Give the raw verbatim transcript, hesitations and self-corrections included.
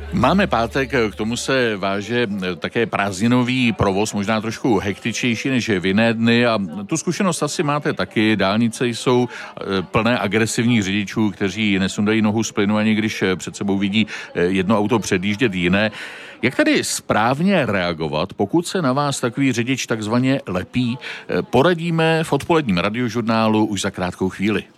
Máme pátek, k tomu se váže také prázdninový provoz, možná trošku hektičtější než v jiné dny a tu zkušenost asi máte taky. Dálnice jsou plné agresivních řidičů, kteří nesundají nohu z plynu, ani když před sebou vidí jedno auto předjíždět jiné. Jak tady správně reagovat, pokud se na vás takový řidič takzvaně lepí? Poradíme v odpoledním radiožurnálu už za krátkou chvíli.